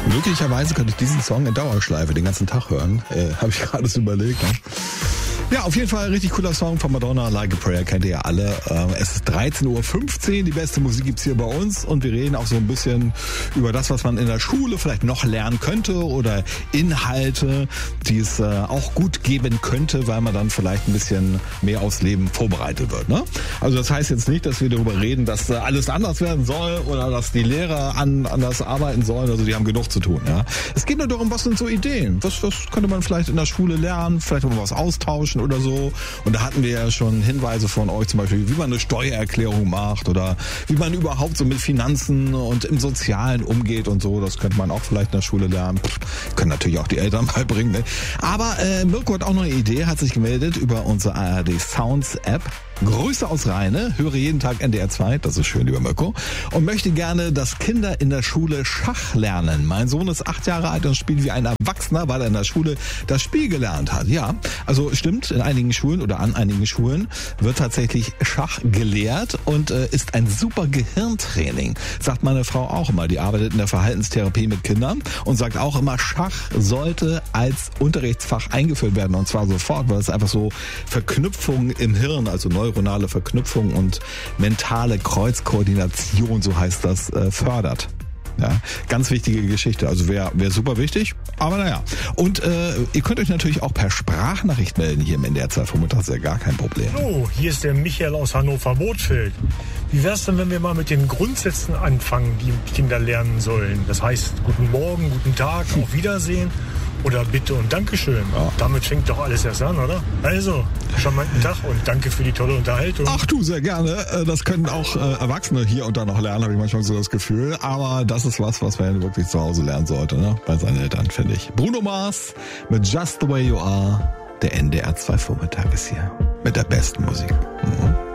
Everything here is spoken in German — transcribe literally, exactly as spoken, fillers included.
Möglicherweise könnte ich diesen Song in Dauerschleife den ganzen Tag hören. Äh, Habe ich gerade so überlegt. Ne? Ja, auf jeden Fall ein richtig cooler Song von Madonna, Like a Prayer, kennt ihr ja alle. Ähm, es ist dreizehn Uhr fünfzehn, die beste Musik gibt's hier bei uns und wir reden auch so ein bisschen über das, was man in der Schule vielleicht noch lernen könnte oder Inhalte, die es äh, auch gut geben könnte, weil man dann vielleicht ein bisschen mehr aufs Leben vorbereitet wird. Ne? Also das heißt jetzt nicht, dass wir darüber reden, dass äh, alles anders werden soll oder dass die Lehrer an, anders arbeiten sollen, also die haben genug zu tun. Ja? Es geht nur darum, was sind so Ideen, was, was könnte man vielleicht in der Schule lernen, vielleicht mal was austauschen oder so. Und da hatten wir ja schon Hinweise von euch zum Beispiel, wie man eine Steuererklärung macht oder wie man überhaupt so mit Finanzen und im Sozialen umgeht und so. Das könnte man auch vielleicht in der Schule lernen. Pff, können natürlich auch die Eltern beibringen. Ne? Aber äh, Mirko hat auch noch eine Idee, hat sich gemeldet über unsere A R D Sounds App. Grüße aus Rheine, höre jeden Tag N D R zwei, das ist schön, lieber Mirko, und möchte gerne, dass Kinder in der Schule Schach lernen. Mein Sohn ist acht Jahre alt und spielt wie ein Erwachsener, weil er in der Schule das Spiel gelernt hat. Ja, also stimmt, in einigen Schulen oder an einigen Schulen wird tatsächlich Schach gelehrt und äh, ist ein super Gehirntraining, sagt meine Frau auch immer. Die arbeitet in der Verhaltenstherapie mit Kindern und sagt auch immer, Schach sollte als Unterrichtsfach eingeführt werden und zwar sofort, weil es einfach so Verknüpfungen im Hirn, also neuronale Verknüpfung und mentale Kreuzkoordination, so heißt das, äh, fördert. Ja, ganz wichtige Geschichte. Also wäre wär super wichtig, aber naja. Und äh, ihr könnt euch natürlich auch per Sprachnachricht melden hier im N D R zwei Vormittag, ist ja gar kein Problem. Hallo, hier ist der Michael aus Hannover-Bothfeld. Wie wär's denn, wenn wir mal mit den Grundsätzen anfangen, die Kinder lernen sollen? Das heißt, guten Morgen, guten Tag, auf Wiedersehen oder Bitte und Dankeschön. Ja. Damit fängt doch alles erst an, oder? Also, charmanten Tag und danke für die tolle Unterhaltung. Ach du, sehr gerne. Das können auch äh, Erwachsene hier und da noch lernen, habe ich manchmal so das Gefühl. Aber das ist was, was man wirklich zu Hause lernen sollte, ne? Bei seinen Eltern, finde ich. Bruno Mars mit Just the Way You Are. Der N D R zwei Vormittag ist hier mit der besten Musik. Mhm.